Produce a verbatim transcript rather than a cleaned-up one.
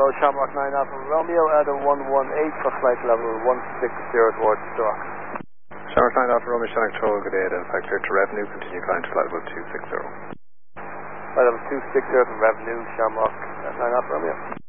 Shamrock nine Alpha Romeo at a one one eight for flight level one six zero towards Stock. Shamrock nine Alpha Romeo, Shannon Control, good day, identify clear to revenue, continue climb to flight level two six zero. Flight level two six zero to revenue, Shamrock nine Alpha Romeo.